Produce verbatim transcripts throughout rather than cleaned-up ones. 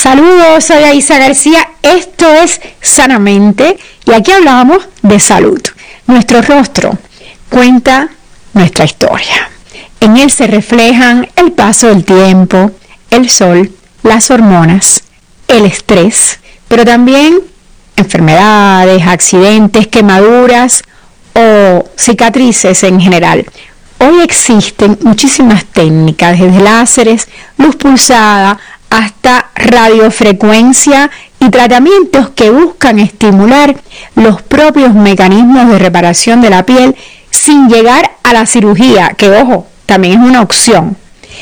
Saludos, soy Aisa García, esto es Sanamente y aquí hablamos de salud. Nuestro rostro cuenta nuestra historia. En él se reflejan el paso del tiempo, el sol, las hormonas, el estrés, pero también enfermedades, accidentes, quemaduras o cicatrices en general. Hoy existen muchísimas técnicas, desde láseres, luz pulsada, hasta radiofrecuencia y tratamientos que buscan estimular los propios mecanismos de reparación de la piel sin llegar a la cirugía, que ojo, también es una opción.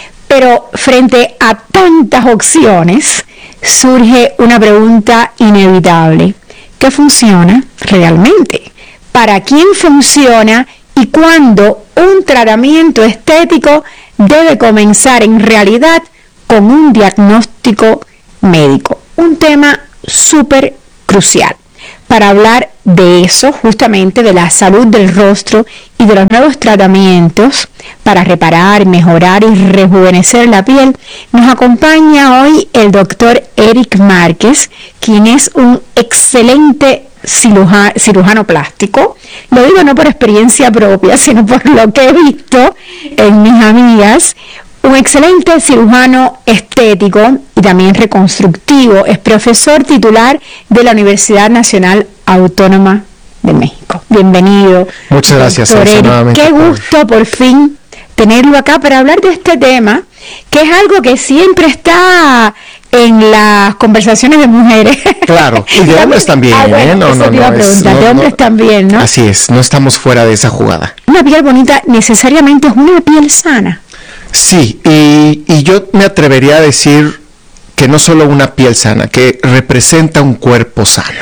Pero frente a tantas opciones, surge una pregunta inevitable. ¿Qué funciona realmente? ¿Para quién funciona? ¿Y cuándo un tratamiento estético debe comenzar en realidad con un diagnóstico médico? Un tema súper crucial. Para hablar de eso, justamente de la salud del rostro y de los nuevos tratamientos para reparar, mejorar y rejuvenecer la piel, nos acompaña hoy el doctor Eric Márquez, quien es un excelente cirujano, cirujano plástico. Lo digo no por experiencia propia, sino por lo que he visto en mis amigas. Un excelente cirujano estético y también reconstructivo. Es profesor titular de la Universidad Nacional Autónoma de México. Bienvenido. Muchas gracias. Nuevamente Qué gusto por fin tenerlo acá para hablar de este tema, que es algo que siempre está en las conversaciones de mujeres. Claro, y de hombres también, ah, bueno, ¿eh? No, no, te iba no, a preguntar, es, de no, hombres no, también, ¿no? Así es, no estamos fuera de esa jugada. Una piel bonita necesariamente es una piel sana. Sí, y, y yo me atrevería a decir que no solo una piel sana, que representa un cuerpo sano.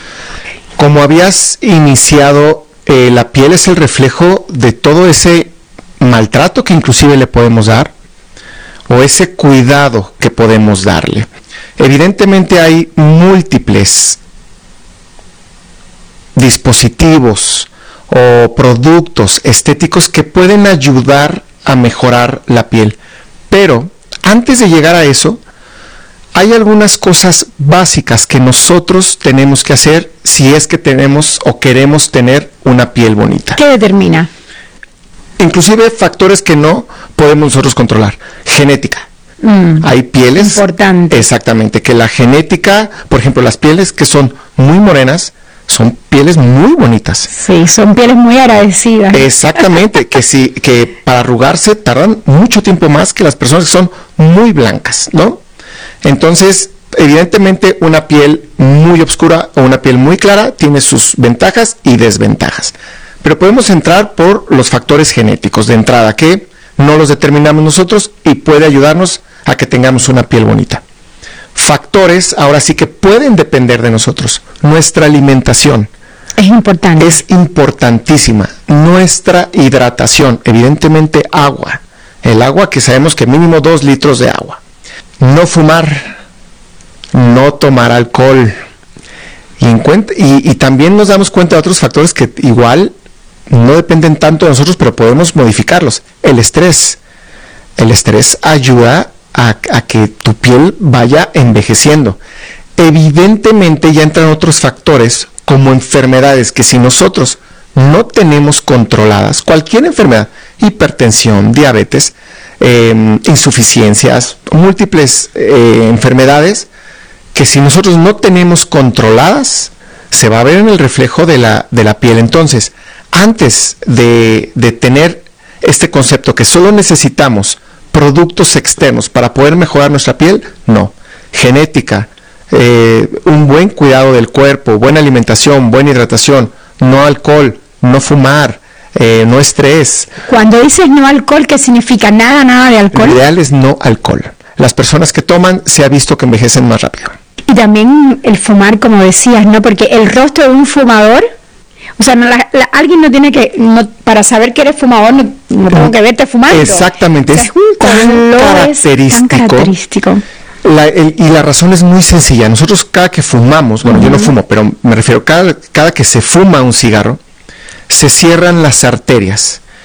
Como habías iniciado, eh, la piel es el reflejo de todo ese maltrato que inclusive le podemos dar, o ese cuidado que podemos darle. Evidentemente hay múltiples dispositivos o productos estéticos que pueden ayudar a mejorar la piel, pero antes de llegar a eso, hay algunas cosas básicas que nosotros tenemos que hacer si es que tenemos o queremos tener una piel bonita. ¿Qué determina? Inclusive factores que no podemos nosotros controlar. Genética. Mm, hay pieles, importante. Exactamente, que la genética, por ejemplo, las pieles que son muy morenas, son pieles muy bonitas. Sí, son pieles muy agradecidas. Exactamente, que sí, que para arrugarse tardan mucho tiempo más que las personas que son muy blancas, ¿no? Entonces, evidentemente, una piel muy oscura o una piel muy clara tiene sus ventajas y desventajas. Pero podemos entrar por los factores genéticos de entrada, que no los determinamos nosotros y puede ayudarnos a que tengamos una piel bonita. Factores, ahora sí que pueden depender de nosotros. Nuestra alimentación. Es importante. Es importantísima. Nuestra hidratación, evidentemente agua. El agua, que sabemos que mínimo dos litros de agua. No fumar, no tomar alcohol. Y, en cuenta, y, y también nos damos cuenta de otros factores que igual no dependen tanto de nosotros, pero podemos modificarlos. El estrés. El estrés ayuda a, a que tu piel vaya envejeciendo. Evidentemente ya entran otros factores como enfermedades que si nosotros no tenemos controladas, cualquier enfermedad, hipertensión, diabetes, eh, insuficiencias, múltiples eh, enfermedades, que si nosotros no tenemos controladas, se va a ver en el reflejo de la, de la piel. Entonces, antes de, de tener este concepto que solo necesitamos productos externos para poder mejorar nuestra piel, no. Genética, eh, un buen cuidado del cuerpo, buena alimentación, buena hidratación, no alcohol, no fumar, eh, no estrés. Cuando dices no alcohol, ¿qué significa? Nada, nada de alcohol. Lo ideal es no alcohol. Las personas que toman se ha visto que envejecen más rápido. Y también el fumar, como decías, ¿no? Porque el rostro de un fumador, o sea, no, la, la, alguien no tiene que, no, para saber que eres fumador, no, no tengo que verte fumando. Exactamente, o sea, es, un tan característico. Tan característico. La, el, y la razón es muy sencilla. Nosotros cada que fumamos, bueno, uh-huh. yo no fumo, pero me refiero, cada, cada que se fuma un cigarro, se cierran las arterias.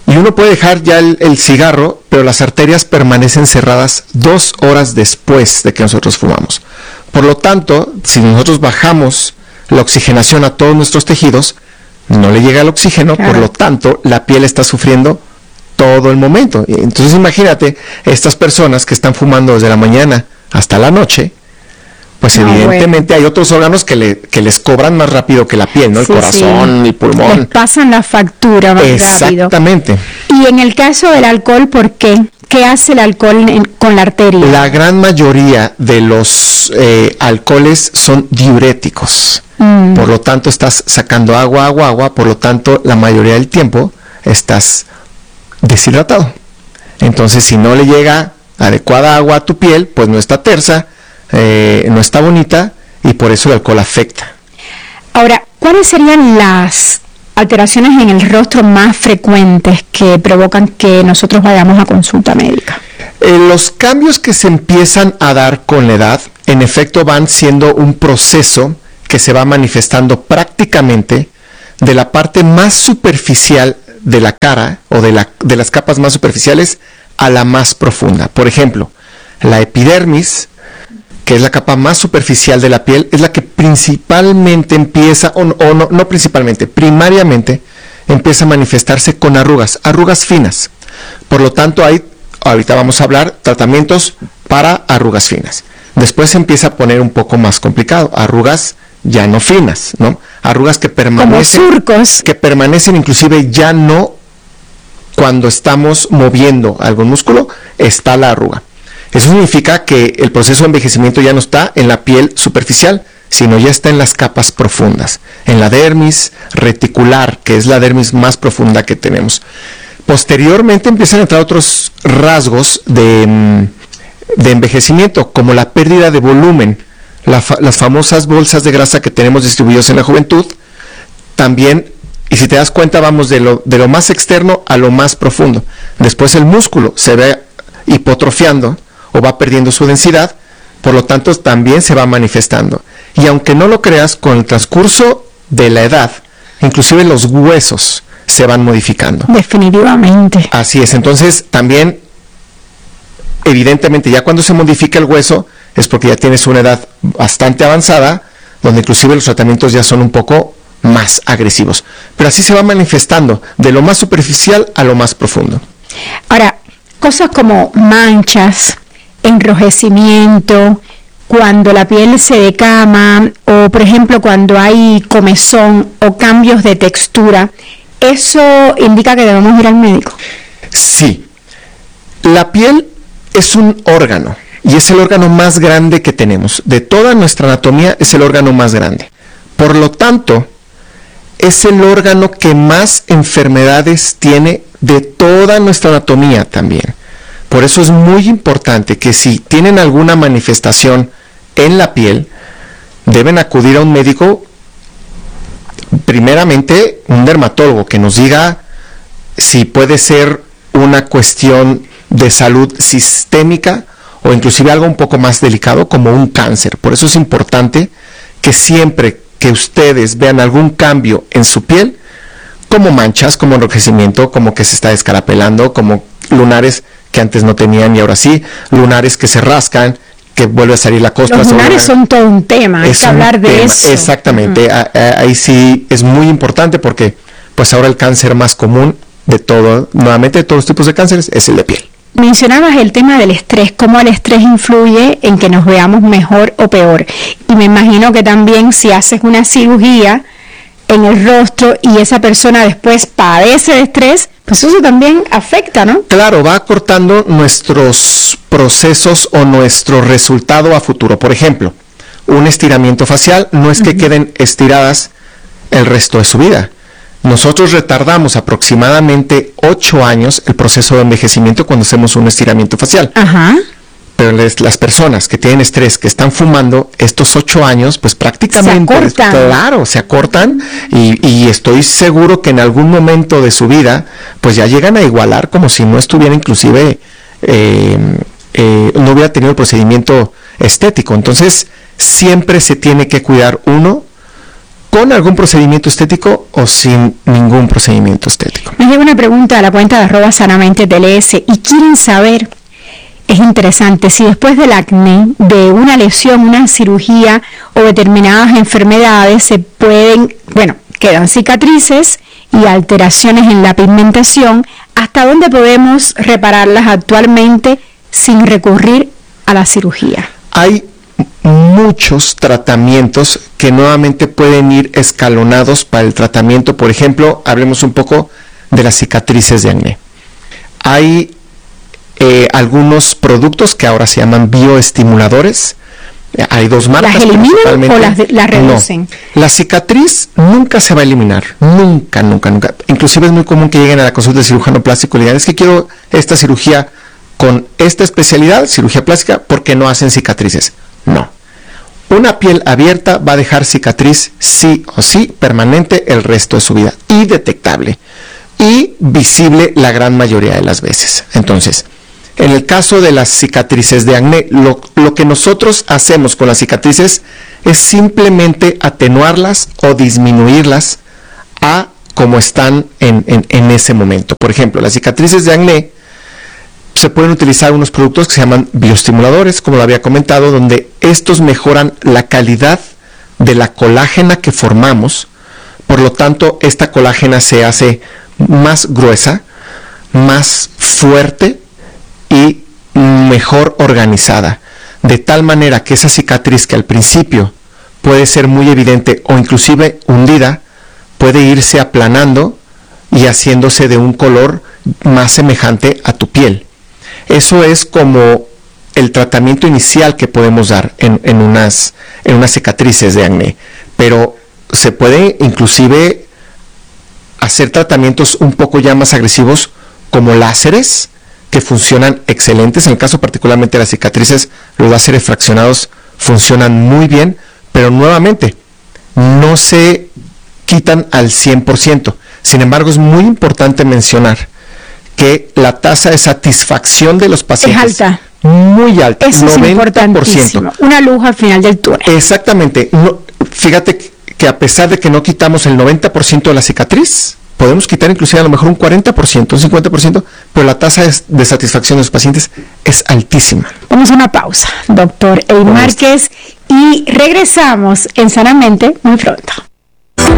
Y uno puede dejar ya el, el cigarro, pero las arterias permanecen cerradas dos horas después de que nosotros fumamos. Por lo tanto, si nosotros bajamos la oxigenación a todos nuestros tejidos, no le llega el oxígeno, claro. Por lo tanto, la piel está sufriendo todo el momento. Entonces imagínate, estas personas que están fumando desde la mañana hasta la noche, pues no, evidentemente bueno. hay otros órganos que, le, que les cobran más rápido que la piel, ¿no? El sí, corazón, sí. el pulmón. Les pasan la factura más rápido. Exactamente. Y en el caso del alcohol, ¿por qué? ¿Qué hace el alcohol en, con la arteria? La gran mayoría de los eh, alcoholes son diuréticos. Mm. Por lo tanto, estás sacando agua, agua, agua. Por lo tanto, la mayoría del tiempo estás deshidratado. Entonces, si no le llega adecuada agua a tu piel, pues no está tersa, eh, no está bonita, y por eso el alcohol afecta. Ahora, ¿cuáles serían las alteraciones en el rostro más frecuentes que provocan que nosotros vayamos a consulta médica? Eh, los cambios que se empiezan a dar con la edad, en efecto, van siendo un proceso que se va manifestando prácticamente de la parte más superficial de la cara o de, la, de las capas más superficiales a la más profunda. Por ejemplo, la epidermis, que es la capa más superficial de la piel, es la que principalmente empieza, o, o no, no principalmente, primariamente empieza a manifestarse con arrugas, arrugas finas. Por lo tanto, hay, ahorita vamos a hablar, tratamientos para arrugas finas. Después se empieza a poner un poco más complicado, arrugas ya no finas, ¿no? Arrugas que permanecen, como surcos, que permanecen inclusive ya no cuando estamos moviendo algún músculo, está la arruga. Eso significa que el proceso de envejecimiento ya no está en la piel superficial, sino ya está en las capas profundas, en la dermis reticular, que es la dermis más profunda que tenemos. Posteriormente empiezan a entrar otros rasgos de, de envejecimiento, como la pérdida de volumen, la fa- las famosas bolsas de grasa que tenemos distribuidos en la juventud, también, y si te das cuenta, vamos de lo, de lo más externo a lo más profundo. Después el músculo se ve hipotrofiando, o va perdiendo su densidad, por lo tanto también se va manifestando. Y aunque no lo creas, con el transcurso de la edad, inclusive los huesos se van modificando. Definitivamente. Así es, entonces también, evidentemente, ya cuando se modifica el hueso, es porque ya tienes una edad bastante avanzada, donde inclusive los tratamientos ya son un poco más agresivos. Pero así se va manifestando, de lo más superficial a lo más profundo. Ahora, cosas como manchas, enrojecimiento, cuando la piel se decama, o por ejemplo cuando hay comezón o cambios de textura, ¿eso indica que debemos ir al médico? Sí. La piel es un órgano, y es el órgano más grande que tenemos. De toda nuestra anatomía es el órgano más grande. Por lo tanto, es el órgano que más enfermedades tiene de toda nuestra anatomía también. Por eso es muy importante que si tienen alguna manifestación en la piel, deben acudir a un médico, primeramente un dermatólogo, que nos diga si puede ser una cuestión de salud sistémica o inclusive algo un poco más delicado como un cáncer. Por eso es importante que siempre que ustedes vean algún cambio en su piel, como manchas, como enrojecimiento, como que se está descarapelando, como lunares que antes no tenían y ahora sí, lunares que se rascan, que vuelve a salir la costra. Los lunares son todo un tema, hay que hablar de eso. Exactamente, uh-huh. a, a, ahí sí es muy importante porque pues ahora el cáncer más común de todo, nuevamente de todos los tipos de cánceres, es el de piel. Mencionabas el tema del estrés, cómo el estrés influye en que nos veamos mejor o peor. Y me imagino que también si haces una cirugía en el rostro y esa persona después padece de estrés, pues eso también afecta, ¿no? Claro, va acortando nuestros procesos o nuestro resultado a futuro. Por ejemplo, un estiramiento facial no es que uh-huh. queden estiradas el resto de su vida. Nosotros retardamos aproximadamente ocho años el proceso de envejecimiento cuando hacemos un estiramiento facial. Ajá. Pero les, las personas que tienen estrés, que están fumando, estos ocho años, pues prácticamente... Se acortan. Claro, se acortan y, y estoy seguro que en algún momento de su vida, pues ya llegan a igualar como si no estuviera inclusive, eh, eh, no hubiera tenido el procedimiento estético. Entonces, siempre se tiene que cuidar uno con algún procedimiento estético o sin ningún procedimiento estético. Me llega una pregunta a la cuenta de arroba sanamente T L S y quieren saber, es interesante, si después del acné, de una lesión, una cirugía o determinadas enfermedades se pueden, bueno, quedan cicatrices y alteraciones en la pigmentación, ¿hasta dónde podemos repararlas actualmente sin recurrir a la cirugía? Hay muchos tratamientos que nuevamente pueden ir escalonados para el tratamiento. Por ejemplo, hablemos un poco de las cicatrices de acné. Hay eh, algunos productos que ahora se llaman bioestimuladores. Hay dos marcas. ¿Las eliminan o las, las reducen? No. La cicatriz nunca se va a eliminar. Nunca, nunca, nunca. Inclusive es muy común que lleguen a la consulta de cirujano plástico y le digan, es que quiero esta cirugía con esta especialidad, cirugía plástica, porque no hacen cicatrices. No. Una piel abierta va a dejar cicatriz sí o sí permanente el resto de su vida y detectable y visible la gran mayoría de las veces. Entonces, en el caso de las cicatrices de acné, lo, lo que nosotros hacemos con las cicatrices es simplemente atenuarlas o disminuirlas a como están en, en, en ese momento. Por ejemplo, las cicatrices de acné se pueden utilizar unos productos que se llaman bioestimuladores, como lo había comentado, donde estos mejoran la calidad de la colágena que formamos. Por lo tanto, esta colágena se hace más gruesa, más fuerte y mejor organizada, de tal manera que esa cicatriz que al principio puede ser muy evidente o inclusive hundida, puede irse aplanando y haciéndose de un color más semejante a tu piel. Eso es como el tratamiento inicial que podemos dar en, en, unas, en unas cicatrices de acné, pero se puede inclusive hacer tratamientos un poco ya más agresivos como láseres, que funcionan excelentes. En el caso particularmente de las cicatrices, los láseres fraccionados funcionan muy bien, pero nuevamente no se quitan al cien por ciento. Sin embargo, es muy importante mencionar que la tasa de satisfacción de los pacientes es alta, muy alta, eso noventa por ciento. Es importantísimo, una luz al final del túnel. Exactamente. No, fíjate que a pesar de que no quitamos el noventa por ciento de la cicatriz, podemos quitar inclusive a lo mejor un cuarenta por ciento, un cincuenta por ciento, pero la tasa de, de satisfacción de los pacientes es altísima. Vamos a una pausa, doctor Eddie Márquez, y regresamos en Sanamente muy pronto.